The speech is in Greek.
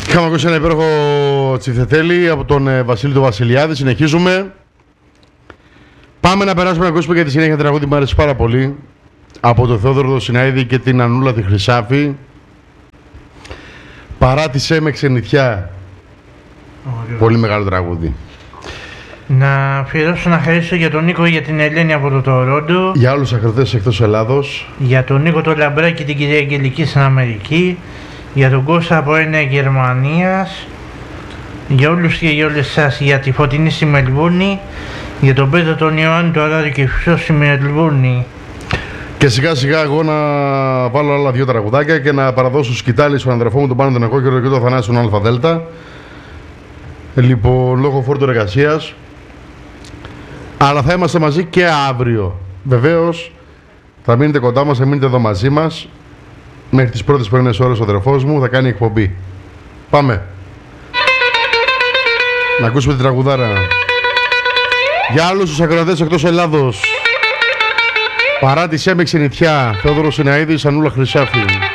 Είχαμε ακούσει ένα υπέροχο τσιφτετέλη από τον Βασίλη του Βασιλιάδη. Συνεχίζουμε. Πάμε να περάσουμε να ακούσουμε για τη συνέχεια τραγούδι που μου άρεσε πάρα πολύ. Από τον Θεόδωρο τον Συναίδη και την Ανούλα τη Χρυσάφη. Παράτησέ με ξενιτιά. Πολύ μεγάλο τραγούδι. Να αφιερώσω να χαρίσω για τον Νίκο, για την Ελένη από το Τορόντο. Για όλους τους ακροτές εκτός Ελλάδος. Για τον Νίκο το Λαμπράκη, την κυρία Αγγελική στην Αμερική. Για τον Κώστα από Έννοια Γερμανίας. Για όλους και για όλες σας. Για τη Φωτεινή στη Μελβούρνη. Για τον Πέτρο τον Ιωάννη, το Αράδι και Φυσό στη Μελβούρνη. Και σιγά σιγά εγώ να βάλω άλλα δύο τραγουδάκια και να παραδώσω σκητάλη στον αδερφό μου τον Πάνο τον Εκόκερο και τον Θανάση τον ΑΔ. Λοιπόν, λόγω φόρτου εργασίας. Αλλά θα είμαστε μαζί και αύριο. Βεβαίως, θα μείνετε κοντά μας, θα μείνετε εδώ μαζί μας. Μέχρι τις πρώτες πρωινές ώρες ο αδερφός μου θα κάνει εκπομπή. Πάμε. Να ακούσουμε την τραγουδάρα. Για όλους τους ακροατές εκτός Ελλάδος. Παράτησέ με ξενιτιά. Θεόδωρος Συναίδης, Ανούλα Χρυσάφη.